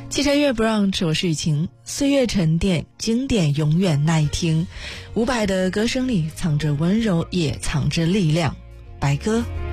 汽车月 brunch， 我是雨晴。岁月沉淀，经典永远耐听。伍佰的歌声里藏着温柔，也藏着力量。白鸽。